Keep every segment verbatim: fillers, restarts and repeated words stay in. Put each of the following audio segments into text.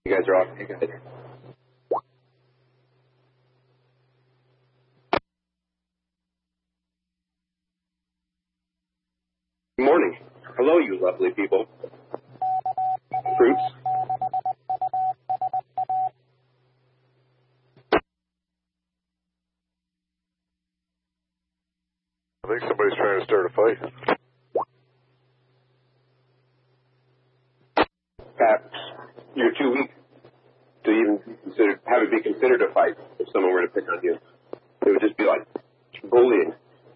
You guys are off. You guys. Good morning. Hello, you lovely people. Fruits. I think somebody's trying to start a fight. Pat, you're too weak to even consider, have it be considered a fight if someone were to pick on you. It would just be like bullying.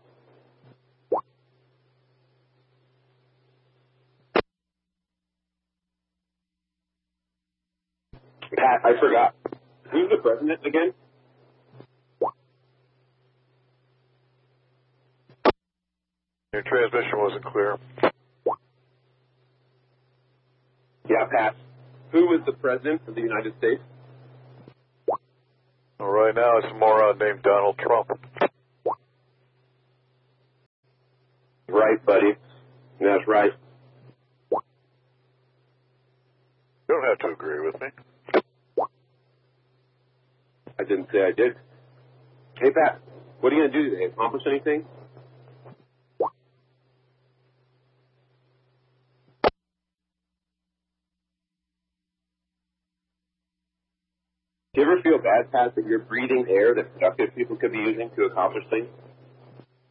Pat, I forgot. Who's the president again? Your transmission wasn't clear. Yeah, Pat. Who was the president of the United States? Well, right now it's a moron named Donald Trump. Right, buddy. That's right. You don't have to agree with me. I didn't say I did. Hey, Pat, what are you going to do today? Accomplish anything? Do you ever feel bad, Pat, that you're breathing air that productive people could be using to accomplish things?